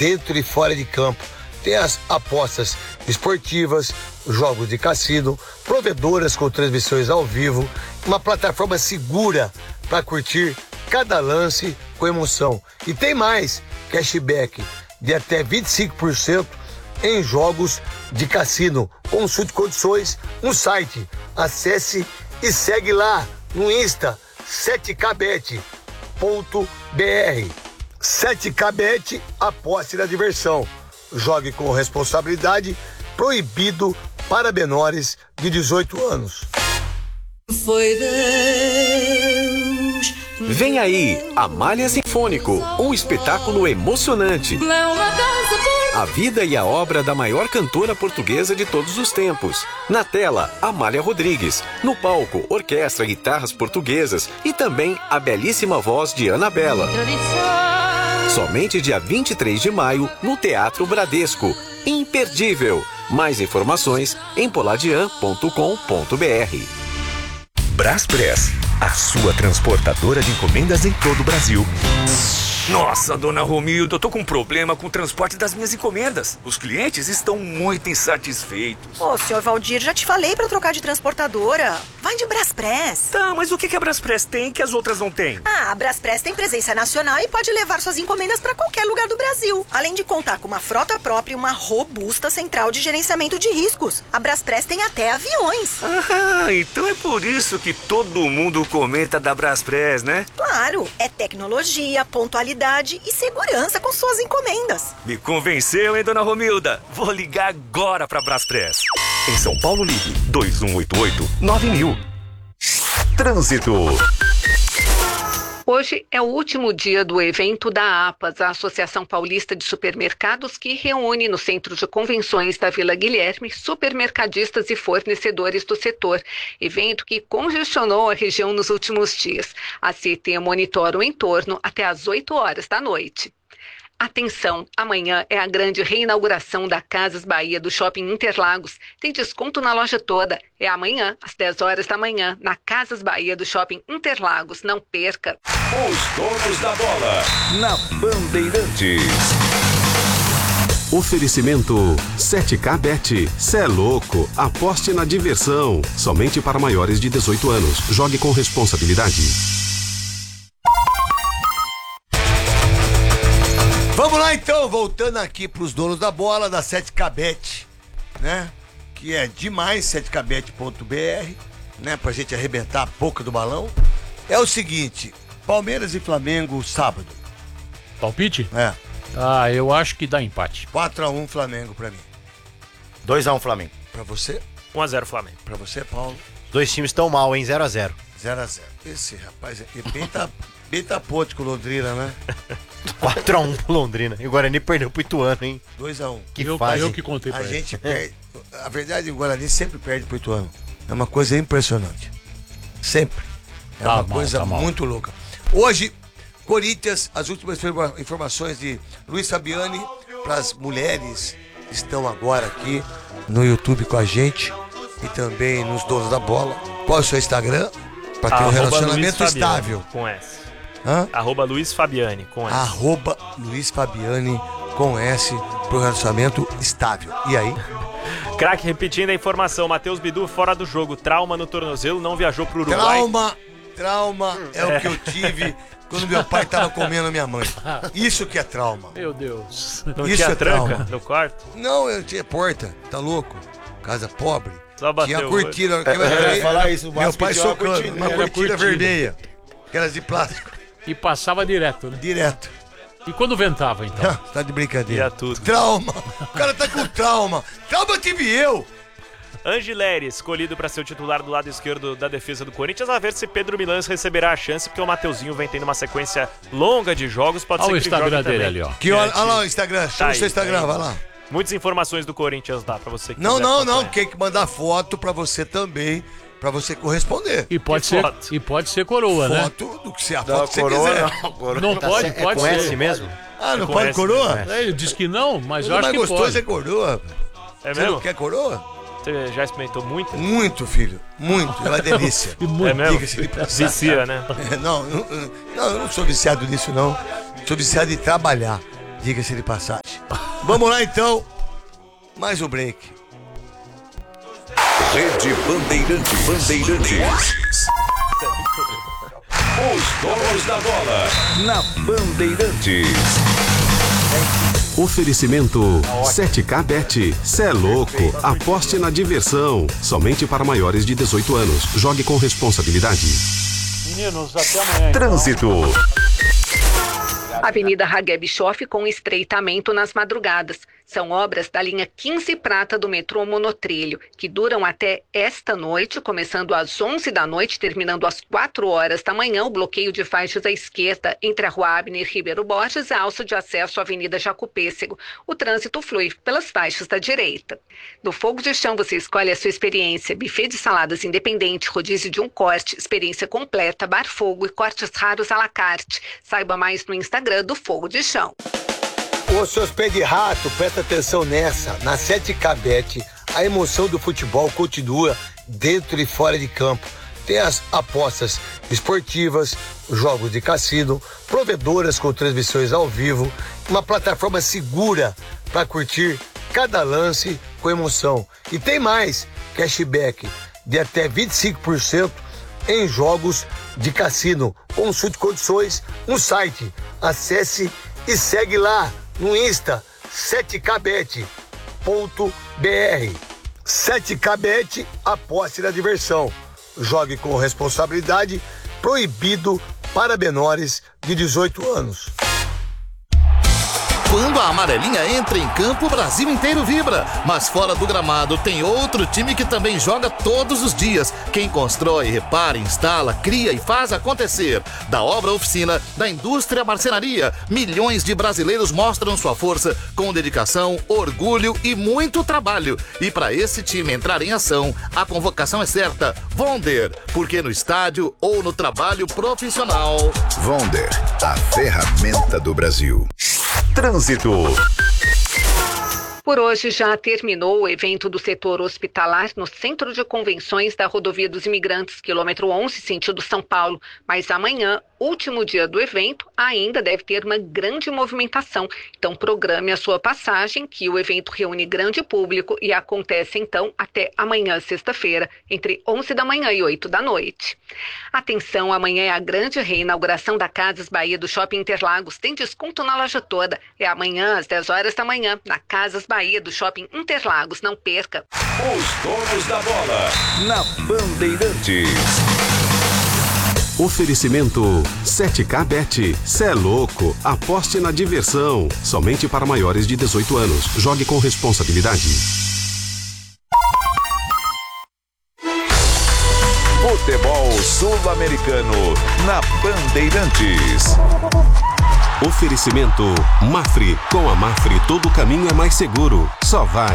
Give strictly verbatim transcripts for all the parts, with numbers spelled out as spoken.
dentro e fora de campo. Tem as apostas esportivas, jogos de cassino, provedoras com transmissões ao vivo, uma plataforma segura para curtir cada lance com emoção. E tem mais, cashback de até vinte e cinco por cento em jogos de cassino. Consulte condições no site. Acesse e segue lá no Insta sete K bet ponto B R. sete K bet, aposte na diversão. Jogue com responsabilidade, proibido para menores de dezoito anos. Foi Deus. Vem aí, Amália Sinfônico, um espetáculo emocionante. A vida e a obra da maior cantora portuguesa de todos os tempos. Na tela, Amália Rodrigues. No palco, orquestra, guitarras portuguesas e também a belíssima voz de Ana Bela. Somente dia vinte e três de maio, no Teatro Bradesco. Imperdível! Mais informações em poladian ponto com ponto B R. Braspress, a sua transportadora de encomendas em todo o Brasil. Nossa, dona Romilda, eu tô com um problema com o transporte das minhas encomendas. Os clientes estão muito insatisfeitos. Ô, senhor Valdir, já te falei pra trocar de transportadora. Vai de Braspress. Tá, mas o que que a Braspress tem que as outras não têm? Ah, a Braspress tem presença nacional e pode levar suas encomendas pra qualquer lugar do Brasil. Além de contar com uma frota própria e uma robusta central de gerenciamento de riscos. A Braspress tem até aviões. Ah, então é por isso que todo mundo comenta da Braspress, né? Claro, é tecnologia, pontualidade e segurança com suas encomendas. Me convenceu, hein, dona Romilda? Vou ligar agora pra Braspress. Em São Paulo, ligue dois um oito oito nove mil. Trânsito. Hoje é o último dia do evento da APAS, a Associação Paulista de Supermercados, que reúne no Centro de Convenções da Vila Guilherme supermercadistas e fornecedores do setor. Evento que congestionou a região nos últimos dias. A C T monitora o entorno até às oito horas da noite. Atenção, amanhã é a grande reinauguração da Casas Bahia do Shopping Interlagos. Tem desconto na loja toda. É amanhã, às dez horas da manhã, na Casas Bahia do Shopping Interlagos. Não perca. Os donos da bola, na Bandeirantes. Oferecimento sete K bet. Cê é louco. Aposte na diversão. Somente para maiores de dezoito anos. Jogue com responsabilidade. Vamos lá então, voltando aqui pros donos da bola da sete K bet, né? Que é demais, sete K bet ponto B R, né? Pra gente arrebentar a boca do balão. É o seguinte, Palmeiras e Flamengo sábado. Palpite? É. Ah, eu acho que dá empate. quatro a um Flamengo pra mim. dois a um Flamengo. Pra você? um a zero Flamengo. Pra você, Paulo? Os dois times estão mal, hein? zero a zero. zero a zero. Esse rapaz é bem tá, bem tá ponte com Londrina, né? quatro a um pro Londrina. E o Guarani perdeu pro Ituano, hein? dois a um. Que eu, fase. eu que contei pra A ele. gente perde. A verdade, o Guarani sempre perde pro Ituano. É uma coisa impressionante. Sempre. É Tá uma mal, coisa tá mal. muito louca. Hoje, Corinthians, as últimas informações de Luiz Fabiani para as mulheres que estão agora aqui no YouTube com a gente e também nos donos da bola. Qual é o seu Instagram? Para ter um relacionamento estável. Com S. Hã? Arroba Luiz Fabiani, com S. Arroba Luiz Fabiani com S pro relacionamento estável. E aí? Craque, repetindo a informação, Matheus Bidu fora do jogo, trauma no tornozelo, não viajou pro Uruguai. Trauma, trauma é, é. o que eu tive quando meu pai tava comendo minha mãe. Isso que é trauma. Meu Deus. Não Isso tinha é tranca trauma. no quarto? Não, eu tinha porta, tá louco? Casa pobre. Só bateu. Tinha cortina. É, eu ia falar isso, o meu pai pediu uma socando, cortina, uma era cortina cortina. vermelha. Aquelas de plástico. E passava direto, né? Direto. E quando ventava, então? Tá de brincadeira. Ia tudo. Trauma. O cara tá com trauma. Trauma tive eu. Angileri, escolhido para ser o titular do lado esquerdo da defesa do Corinthians, a ver se Pedro Milans receberá a chance, porque o Mateuzinho vem tendo uma sequência longa de jogos, pode Olha ser o que ele jogue Instagram dele também. ali, ó. Que olha, olha lá o Instagram. Chama Tá o aí, seu Instagram, tá aí. vai lá. Muitas informações do Corinthians dá pra você que Não, quiser não, não. acompanhar. Tem que mandar foto pra você também, pra você corresponder. E pode Que ser, foto? e pode ser coroa, né? Foto do que você, a Não, foto que você coroa quiser. não. Coroa Não tá pode, certo. pode é com ser. S mesmo? Ah, não com pode S, coroa? É, ele disse que não, mas eu O acho mais que gostoso pode. é coroa. É Você não mesmo? quer coroa? Você já experimentou muito? Muito, filho. Muito. É uma delícia. E muito. É mesmo? Diga-se de passagem. Vicia, né? É, Não, não, não, eu não sou viciado nisso, não. Sou viciado em trabalhar. Diga-se de passagem. Vamos lá então. Mais um break. Rede Bandeirante Bandeirantes. Os donos da bola na Bandeirantes. Oferecimento sete K Bet. Cê é louco. Aposte na diversão. Somente para maiores de dezoito anos. Jogue com responsabilidade. Meninos, até amanhã. Trânsito. Avenida Hagué Bischoff com estreitamento nas madrugadas. São obras da linha quinze Prata do metrô Monotrilho, que duram até esta noite, começando às onze da noite, terminando às quatro horas da manhã, o bloqueio de faixas à esquerda entre a Rua Abner Ribeiro Borges e a alça de acesso à Avenida Jacopêssego. O trânsito flui pelas faixas da direita. No Fogo de Chão você escolhe a sua experiência. Buffet de saladas independente, rodízio de um corte, experiência completa, bar fogo e cortes raros à la carte. Saiba mais no Instagram do Fogo de Chão. Ô, seus pés de rato, presta atenção nessa. Na sete K Bet, a emoção do futebol continua dentro e fora de campo. Tem as apostas esportivas, jogos de cassino, provedoras com transmissões ao vivo, uma plataforma segura para curtir cada lance com emoção. E tem mais, cashback de até vinte e cinco por cento em jogos de cassino. Consulte condições no site. Acesse e segue lá no Insta sete K bet ponto b r. sete K Bet, aposte na diversão. Jogue com responsabilidade. Proibido para menores de dezoito anos. Quando a amarelinha entra em campo, o Brasil inteiro vibra. Mas fora do gramado tem outro time que também joga todos os dias. Quem constrói, repara, instala, cria e faz acontecer. Da obra oficina, da indústria marcenaria, milhões de brasileiros mostram sua força com dedicação, orgulho e muito trabalho. E para esse time entrar em ação, a convocação é certa. Vonder, porque no estádio ou no trabalho profissional. Vonder, a ferramenta do Brasil. Trânsito. Por hoje já terminou o evento do setor hospitalar no Centro de Convenções da Rodovia dos Imigrantes, quilômetro onze, sentido São Paulo. Mas amanhã, último dia do evento, ainda deve ter uma grande movimentação. Então programe a sua passagem, que o evento reúne grande público e acontece então até amanhã, sexta-feira, entre onze da manhã e oito da noite. Atenção, amanhã é a grande reinauguração da Casas Bahia do Shopping Interlagos. Tem desconto na loja toda. É amanhã às dez horas da manhã, na Casas Bahia do Shopping Interlagos. Não perca. Os donos da bola na Bandeirantes. Oferecimento sete K Bet. Cê é louco. Aposte na diversão. Somente para maiores de dezoito anos. Jogue com responsabilidade. Futebol sul-americano na Bandeirantes. Oferecimento Mafre. Com a Mafre todo caminho é mais seguro. Só vai.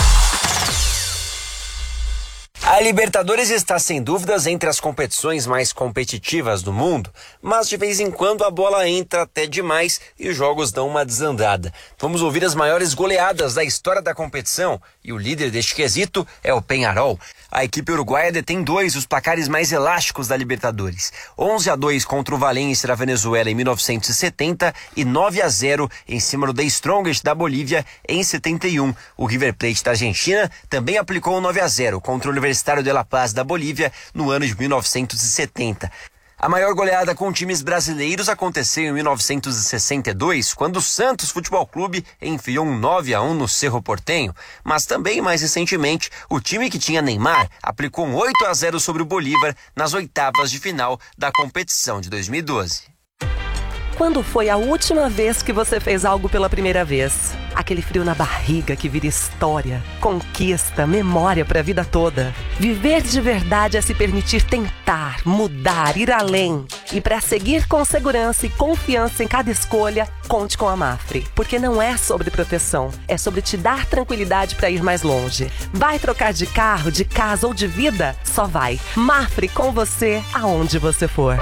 A Libertadores está sem dúvidas entre as competições mais competitivas do mundo, mas de vez em quando a bola entra até demais e os jogos dão uma desandada. Vamos ouvir as maiores goleadas da história da competição e o líder deste quesito é o Peñarol. A equipe uruguaia detém dois dos placares mais elásticos da Libertadores. onze a dois contra o Valência da Venezuela em mil novecentos e setenta e nove a zero em cima do The Strongest da Bolívia em setenta e um. O River Plate da Argentina também aplicou nove a zero contra o Universitário de La Paz da Bolívia no ano de mil novecentos e setenta. A maior goleada com times brasileiros aconteceu em mil novecentos e sessenta e dois, quando o Santos Futebol Clube enfiou um nove a um no Cerro Porteño. Mas também, mais recentemente, o time que tinha Neymar aplicou um oito a zero sobre o Bolívar nas oitavas de final da competição de dois mil e doze. Quando foi a última vez que você fez algo pela primeira vez? Aquele frio na barriga que vira história, conquista, memória para a vida toda. Viver de verdade é se permitir tentar, mudar, ir além. E para seguir com segurança e confiança em cada escolha, conte com a Mafre. Porque não é sobre proteção, é sobre te dar tranquilidade para ir mais longe. Vai trocar de carro, de casa ou de vida? Só vai. Mafre com você, aonde você for.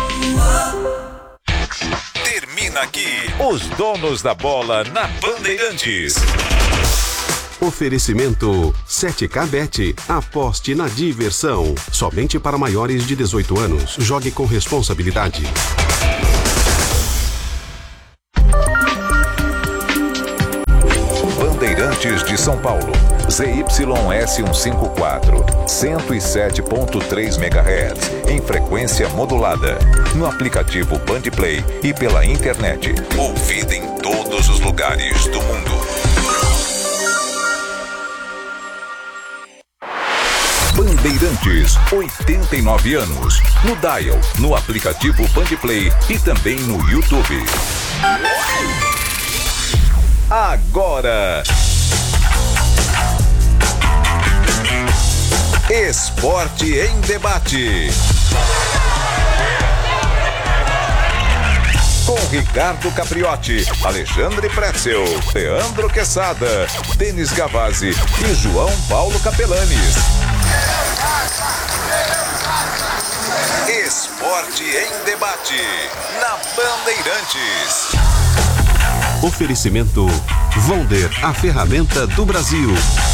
Termina aqui os donos da bola na Bandeirantes. Oferecimento sete K Bet. Aposte na diversão. Somente para maiores de dezoito anos. Jogue com responsabilidade. Bandeirantes de São Paulo. Z Y S cento e cinquenta e quatro, cento e sete ponto três megahertz, em frequência modulada. No aplicativo Bandplay e pela internet. Ouvida em todos os lugares do mundo. Bandeirantes, oitenta e nove anos. No Dial, no aplicativo Bandplay e também no YouTube. Agora, Esporte em Debate. Com Ricardo Capriotti, Alexandre Pretzel, Leandro Quesada, Denis Gavazzi e João Paulo Capelanes. Esporte em Debate, na Bandeirantes. Oferecimento Vonder, a ferramenta do Brasil.